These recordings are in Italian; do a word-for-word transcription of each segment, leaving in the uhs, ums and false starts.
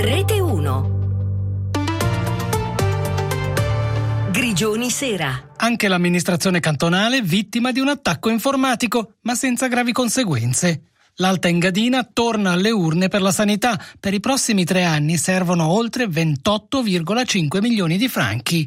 Rete uno. Grigioni Sera. Anche l'amministrazione cantonale vittima di un attacco informatico, ma senza gravi conseguenze. L'Alta Engadina torna alle urne per la sanità. Per i prossimi tre anni servono oltre ventotto virgola cinque milioni di franchi.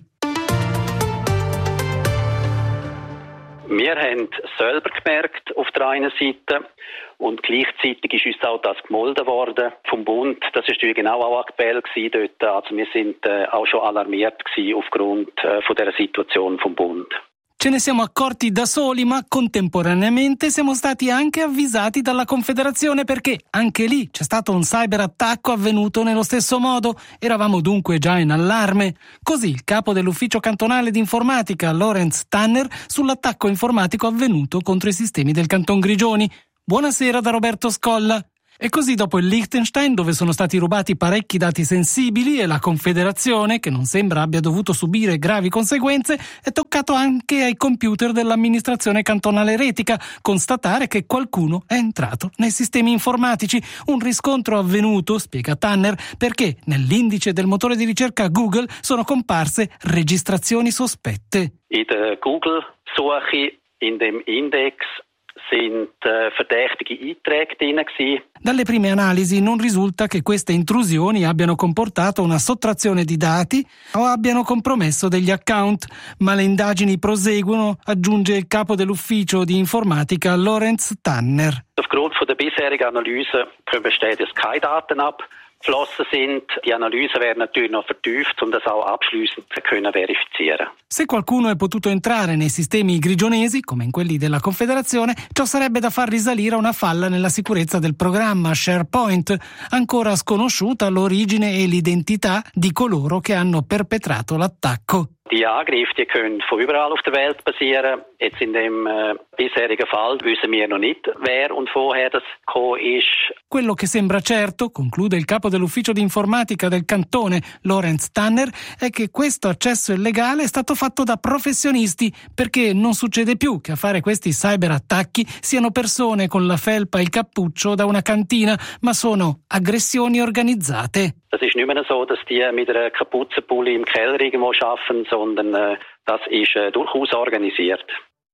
Wir haben selber gemerkt auf der einen Seite und gleichzeitig ist uns auch das gemolden worden vom Bund. Das ist natürlich genau auch aktuell gewesen dort. Also wir sind äh, auch schon alarmiert gewesen aufgrund äh, von der Situation vom Bund. Ce ne siamo accorti da soli, ma contemporaneamente siamo stati anche avvisati dalla Confederazione perché anche lì c'è stato un cyberattacco avvenuto nello stesso modo. Eravamo dunque già in allarme. Così il capo dell'ufficio cantonale di informatica, Lorenz Tanner, sull'attacco informatico avvenuto contro i sistemi del Canton Grigioni. Buonasera da Roberto Scolla. E così dopo il Liechtenstein, dove sono stati rubati parecchi dati sensibili, e la Confederazione, che non sembra abbia dovuto subire gravi conseguenze, è toccato anche ai computer dell'amministrazione cantonale retica constatare che qualcuno è entrato nei sistemi informatici. Un riscontro avvenuto, spiega Tanner, perché nell'indice del motore di ricerca Google sono comparse registrazioni sospette. In der Google-Suche, in dem Index, sind äh, verdächtige Einträge drin gewesen. Dalle prime analisi non risulta che queste intrusioni abbiano comportato una sottrazione di dati o abbiano compromesso degli account, ma le indagini proseguono, aggiunge il capo dell'ufficio di informatica Lorenz Tanner. Aufgrund von der bisherigen Analyse können bestehen, dass keine Daten abgeflossen sind. Die Analyse werden natürlich noch vertieft, um das auch abschließend zu können verifizieren. Se qualcuno è potuto entrare nei sistemi grigionesi, come in quelli della Confederazione, ciò sarebbe da far risalire a una falla nella sicurezza del programma SharePoint, ancora sconosciuta l'origine e l'identità di coloro che hanno perpetrato l'attacco. Die Angriffe die können von überall auf der Welt passieren. Jetzt in dem äh, bisherigen Fall wissen wir noch nicht, wer und woher das gekommen ist. Quello che sembra certo, conclude il capo dell'ufficio di informatica del cantone, Lorenz Tanner, è che questo accesso illegale è stato fatto da professionisti, perché non succede più che a fare questi cyberattacchi siano persone con la felpa e il cappuccio da una cantina, ma sono aggressioni organizzate. Das ist nicht mehr so, dass die mit einer Kapuzenpulli im Keller irgendwo arbeiten, sondern äh, das ist äh, durchaus organisiert.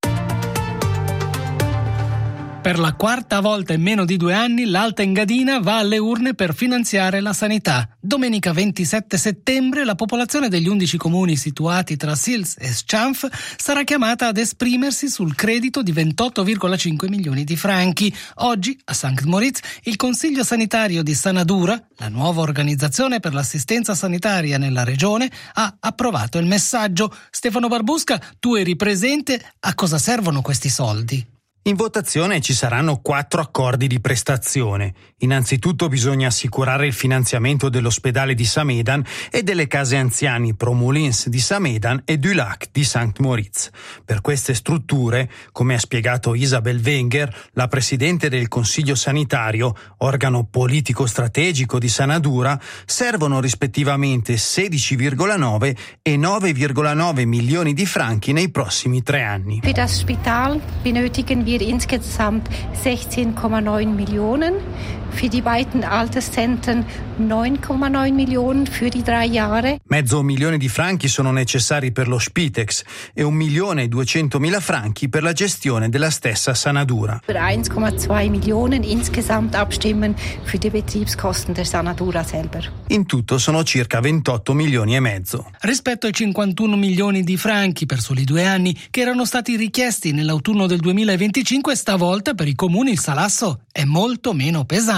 Per la quarta volta in meno di due anni l'Alta Engadina va alle urne per finanziare la sanità. Domenica ventisette settembre la popolazione degli undici comuni situati tra Sils e Schampf sarà chiamata ad esprimersi sul credito di ventotto virgola cinque milioni di franchi. Oggi a Sankt Moritz il Consiglio sanitario di Sanadura, la nuova organizzazione per l'assistenza sanitaria nella regione, ha approvato il messaggio. Stefano Barbusca, tu eri presente. A cosa servono questi soldi? In votazione ci saranno quattro accordi di prestazione. Innanzitutto bisogna assicurare il finanziamento dell'ospedale di Samedan e delle case anziani Promolins di Samedan e du Lac di Sankt Moritz. Per queste strutture, come ha spiegato Isabel Wenger, la presidente del Consiglio sanitario, organo politico strategico di Sanadura, servono rispettivamente sedici virgola nove e nove virgola nove milioni di franchi nei prossimi tre anni. Für das Spital benötigen wir wir insgesamt sechzehn Komma neun Millionen, für die beiden Alterszentren neun Komma neun Millionen für die drei Jahre. Mezzo milione di franchi sono necessari per lo Spitex e un milione e duecentomila franchi per la gestione della stessa Sanadura. Für eins Komma zwei Millionen insgesamt abstimmen für die Betriebskosten der Sanadura selber. In tutto sono circa ventotto milioni e mezzo. Rispetto ai cinquantuno milioni di franchi per soli due anni che erano stati richiesti nell'autunno del duemilaventicinque, stavolta per i comuni il salasso è molto meno pesante.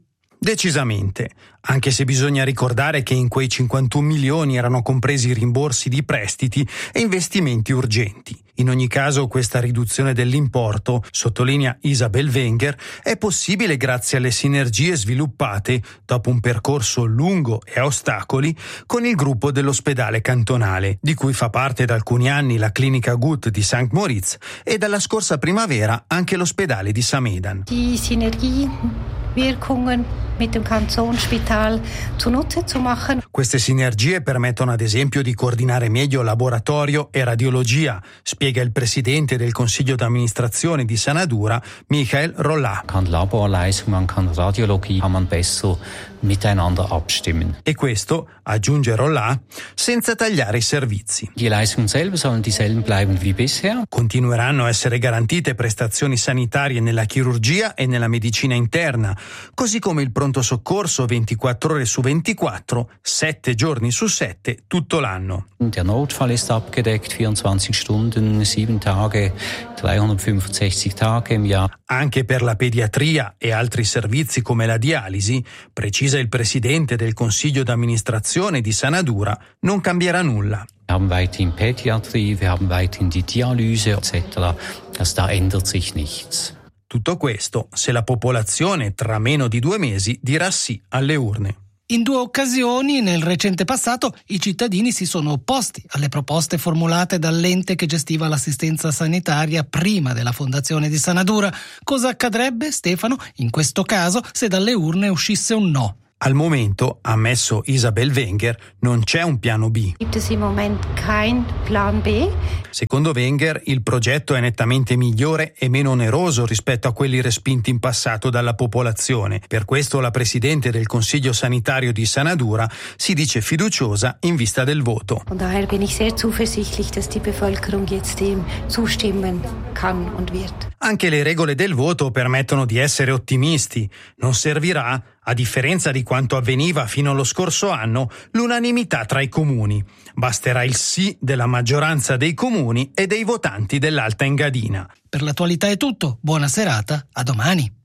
Decisamente, anche se bisogna ricordare che in quei cinquantuno milioni erano compresi rimborsi di prestiti e investimenti urgenti. In ogni caso questa riduzione dell'importo, sottolinea Isabel Wenger, è possibile grazie alle sinergie sviluppate, dopo un percorso lungo e a ostacoli, con il gruppo dell'ospedale cantonale, di cui fa parte da alcuni anni la clinica Gut di Sankt Moritz e dalla scorsa primavera anche l'ospedale di Samedan. Die Synergiewirkungen mit dem Kantonsspital zunutze zu machen. Queste sinergie permettono ad esempio di coordinare meglio laboratorio e radiologia, spiega spiega il presidente del consiglio d'amministrazione di Sanadura, Michael Rollà. Man kann Laborleistung, man kann Radiologie, kann man besser miteinander abstimmen. E questo, aggiunge Rollà, senza tagliare i servizi. Die Leistungen selber sollen dieselben bleiben wie bisher. Continueranno a essere garantite prestazioni sanitarie nella chirurgia e nella medicina interna, così come il pronto soccorso ventiquattro ore su ventiquattro, sette giorni su sette, tutto l'anno. Der Notfall ist abgedeckt, vierundzwanzig Stunden, sieben Tage, dreihundertfünfundsechzig Tage im Jahr. Anche per la pediatria e altri servizi come la dialisi, precisa il presidente del consiglio d'amministrazione di Sanadura, non cambierà nulla. Wir haben weiterhin Pädiatrie, wir haben weiterhin die Dialyse et cetera. Also da ändert sich nichts. Tutto questo se la popolazione tra meno di due mesi dirà sì alle urne. In due occasioni nel recente passato i cittadini si sono opposti alle proposte formulate dall'ente che gestiva l'assistenza sanitaria prima della fondazione di Sanadura. Cosa accadrebbe, Stefano, in questo caso se dalle urne uscisse un no? Al momento, ha ammesso Isabel Wenger, non c'è un piano B. Gibt es im Moment kein Plan B? Secondo Wenger, il progetto è nettamente migliore e meno oneroso rispetto a quelli respinti in passato dalla popolazione. Per questo la presidente del Consiglio sanitario di Sanadura si dice fiduciosa in vista del voto. Und daher bin ich sehr zuversichtlich, dass die Bevölkerung jetzt dem zustimmen kann und wird. Anche le regole del voto permettono di essere ottimisti. Non servirà, a differenza di quanto avveniva fino allo scorso anno, l'unanimità tra i comuni. Basterà il sì della maggioranza dei comuni e dei votanti dell'Alta Engadina. Per l'attualità è tutto. Buona serata, a domani.